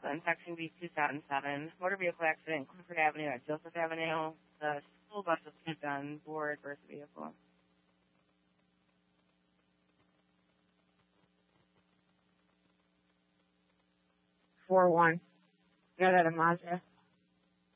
Section B 2007, motor vehicle accident, Clifford Avenue at Joseph Avenue. The school bus was hit on board versus vehicle. 4-1. No, that a Mazda.